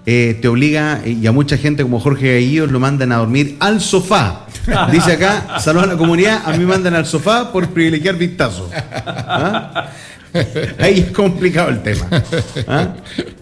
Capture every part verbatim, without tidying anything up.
eh, te obliga, y a mucha gente como Jorge Gaillos lo mandan a dormir al sofá. Dice acá, saludos a la comunidad, a mí me mandan al sofá por privilegiar vistazos. ¿Ah? Ahí es complicado el tema. ¿Ah?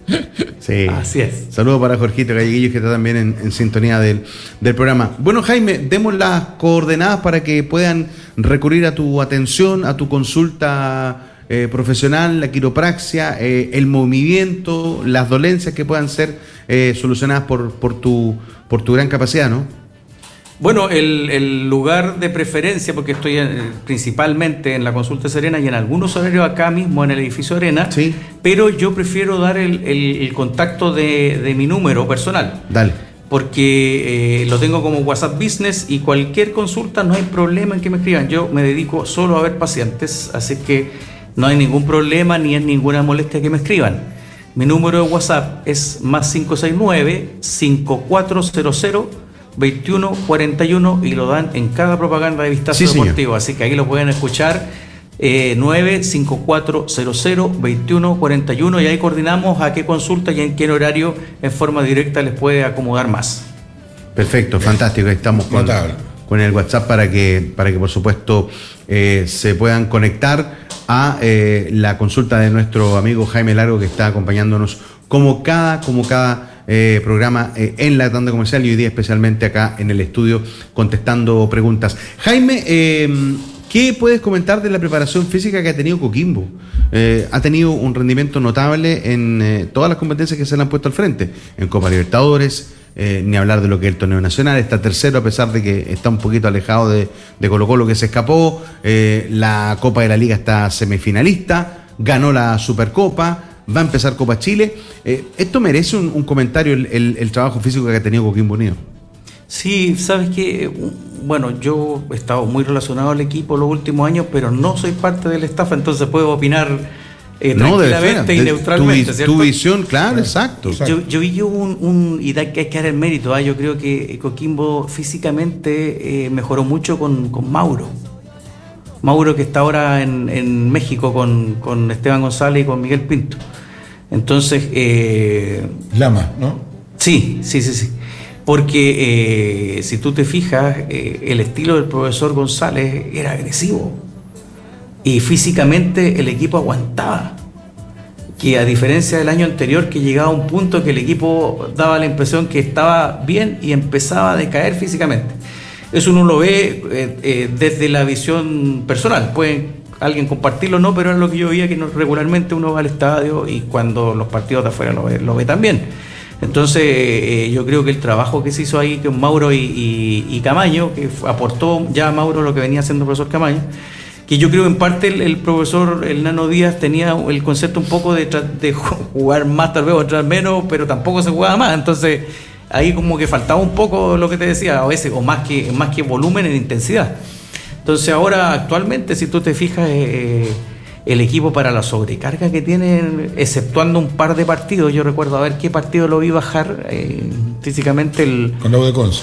Sí. Así es. Saludos para Jorgito Galleguillos, que está también en, en sintonía del, del programa. Bueno, Jaime, demos las coordenadas para que puedan recurrir a tu atención, a tu consulta eh, profesional, la quiropraxia, eh, el movimiento, las dolencias que puedan ser eh, solucionadas por, por, tu, por tu gran capacidad, ¿no? Bueno, el, el lugar de preferencia, porque estoy en, principalmente en la Consulta Serena y en algunos horarios acá mismo en el edificio Arena, sí, pero yo prefiero dar el, el, el contacto de, de mi número personal. Dale. Porque eh, lo tengo como WhatsApp Business y cualquier consulta no hay problema en que me escriban. Yo me dedico solo a ver pacientes, así que no hay ningún problema ni es ninguna molestia que me escriban. Mi número de WhatsApp es más cinco seis nueve, cinco cuatro cero cero, veintiuno cuarenta y uno y lo dan en cada propaganda de Vistazo sí, Deportivo, señor. Así que ahí lo pueden escuchar, eh, nueve cinco cuatro cero cero, veintiuno cuarenta y uno, y ahí coordinamos a qué consulta y en qué horario en forma directa les puede acomodar más. Perfecto, fantástico, ahí estamos con, con el WhatsApp para que, para que por supuesto eh, se puedan conectar a eh, la consulta de nuestro amigo Jaime Largo, que está acompañándonos como cada, como cada Eh, programa eh, en la tanda comercial y hoy día especialmente acá en el estudio contestando preguntas. Jaime, eh, ¿qué puedes comentar de la preparación física que ha tenido Coquimbo? Eh, ha tenido un rendimiento notable en eh, todas las competencias que se le han puesto al frente, en Copa Libertadores, eh, ni hablar de lo que es el torneo nacional, está tercero a pesar de que está un poquito alejado de, de Colo Colo, que se escapó, eh, la Copa de la Liga está semifinalista, ganó la Supercopa, va a empezar Copa Chile. Eh, ¿Esto merece un, un comentario, el, el, el trabajo físico que ha tenido Coquimbo Unido? Sí, sabes que, bueno, yo he estado muy relacionado al equipo los últimos años, pero no soy parte del staff, entonces puedo opinar eh, no, tranquilamente de, y de, neutralmente, tu, ¿cierto? Tu visión, claro, claro. exacto. Yo, yo vi yo un, un, y hay que dar el mérito, ¿eh? Yo creo que Coquimbo físicamente eh, mejoró mucho con, con Mauro. Mauro, que está ahora en, en México con, con Esteban González y con Miguel Pinto. Entonces... Eh, Lama, ¿no? Sí, sí, sí, sí. Porque eh, si tú te fijas, eh, el estilo del profesor González era agresivo. Y físicamente el equipo aguantaba. Que a diferencia del año anterior, que llegaba a un punto que el equipo daba la impresión que estaba bien y empezaba a decaer físicamente. Eso uno lo ve eh, eh, desde la visión personal. Puede alguien compartirlo o no, pero es lo que yo veía, que no, regularmente uno va al estadio y cuando los partidos de afuera lo ve, lo ve también. Entonces eh, yo creo que el trabajo que se hizo ahí con Mauro y, y, y Camaño, que aportó ya a Mauro lo que venía haciendo el profesor Camaño, que yo creo que en parte el, el profesor, el Nano Díaz, tenía el concepto un poco de, de jugar más tal vez o entrar menos, pero tampoco se jugaba más. Entonces ahí como que faltaba un poco lo que te decía, a veces, o más que, más que volumen en intensidad. Entonces ahora actualmente, si tú te fijas, eh, el equipo para la sobrecarga que tiene, exceptuando un par de partidos, yo recuerdo a ver qué partido lo vi bajar eh, físicamente el... Con la U de Conce.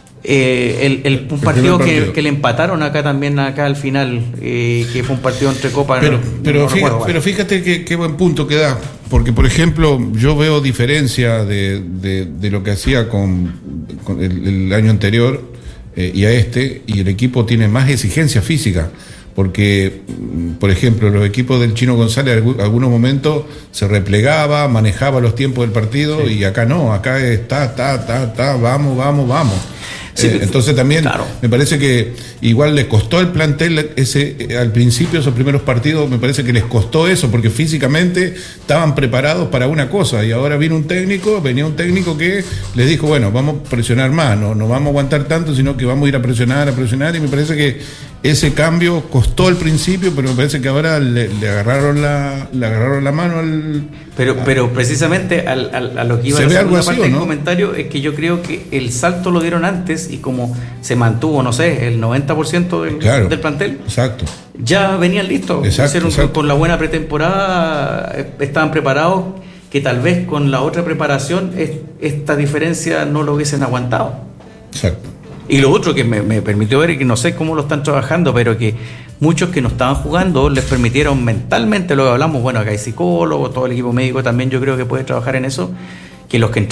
Eh, el, el, un partido, partido. Que, que le empataron acá también, acá al final, eh, que fue un partido entre copas. Pero, no, pero, no fíjate, recuerdo, pero fíjate qué, qué buen punto que da, porque por ejemplo yo veo diferencia de, de, de lo que hacía con, con el, el año anterior eh, y a este, y el equipo tiene más exigencia física. Porque, por ejemplo, los equipos del Chino González en algunos momentos se replegaba, manejaba los tiempos del partido, sí. Y acá no, acá está, está, está, está, vamos, vamos, vamos. Sí, eh, entonces también claro. Me parece que igual les costó el plantel ese eh, al principio, esos primeros partidos, me parece que les costó eso, porque físicamente estaban preparados para una cosa, y ahora vino un técnico, venía un técnico que les dijo, bueno, vamos a presionar más, no, no vamos a aguantar tanto, sino que vamos a ir a presionar, a presionar, y me parece que ese cambio costó al principio, pero me parece que ahora le, le agarraron la le agarraron la mano al... Pero, a, pero precisamente al, al, a lo que iba a la segunda parte del comentario es que yo creo que el salto lo dieron antes, y como se mantuvo, no sé, el noventa por ciento del, claro, del plantel, exacto, ya venían listos, exacto, hicieron exacto. Con la buena pretemporada, estaban preparados, que tal vez con la otra preparación es, esta diferencia no lo hubiesen aguantado. Exacto. Y lo otro que me, me permitió ver, y que no sé cómo lo están trabajando, pero que muchos que no estaban jugando les permitieron mentalmente, lo que hablamos, bueno, acá hay psicólogos, todo el equipo médico también yo creo que puede trabajar en eso, que los que